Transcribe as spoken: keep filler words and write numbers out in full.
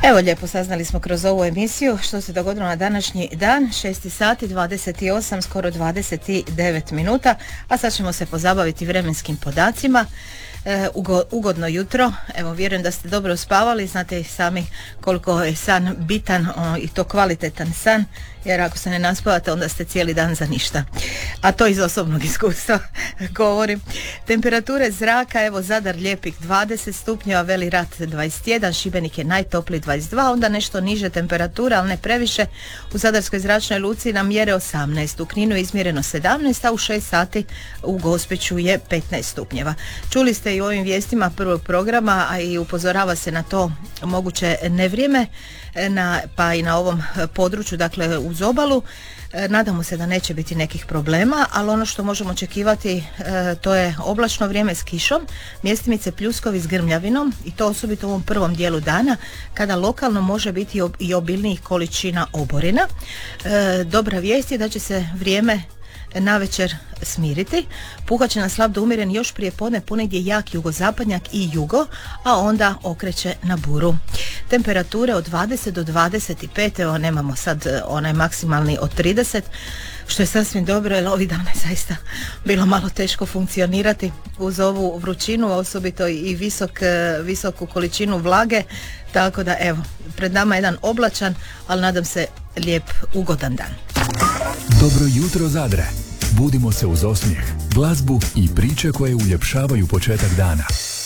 Evo, lijepo saznali smo kroz ovu emisiju što se dogodilo na današnji dan, šest sati dvadeset osam, skoro dvadeset devet minuta, a sad ćemo se pozabaviti vremenskim podacima. E, ugo, ugodno jutro, evo vjerujem da ste dobro spavali, znate i sami koliko je san bitan o, i to kvalitetan san, jer ako se ne naspavate onda ste cijeli dan za ništa, a to iz osobnog iskustva govorim. Temperature zraka, evo Zadar lijepih dvadeset stupnjeva, Veli Rat dvadeset jedan, Šibenik je najtopliji dvadeset dva, onda nešto niže temperatura, ali ne previše. U Zadarskoj zračnoj luci nam mjere osamnaest, u Kninu je izmjereno sedamnaest, a u šest sati u Gospiću je petnaest stupnjeva. Čuli ste i u ovim vijestima prvog programa, a i upozorava se na to moguće nevrijeme, na, pa i na ovom području, dakle uz obalu. Nadamo se da neće biti nekih problema, ali ono što možemo očekivati e, to je oblačno vrijeme s kišom, mjestimice pljuskovi s grmljavinom, i to osobito u ovom prvom dijelu dana kada lokalno može biti ob- i obilnijih količina oborina. E, dobra vijest je da će se vrijeme navečer smiriti. Puhat će na slab do umjeren još prije podne, ponegdje jak jugozapadnjak i jugo, a onda okreće na buru. Temperature od dvadeset do dvadeset pet, evo nemamo sad onaj maksimalni od trideset, što je sasvim dobro, jer ovih dana je zaista bilo malo teško funkcionirati uz ovu vrućinu, osobito i visok, visoku količinu vlage, tako da evo, pred nama je jedan oblačan, ali nadam se lijep, ugodan dan. Dobro jutro Zadre, budimo se uz osmijeh, glazbu i priče koje uljepšavaju početak dana.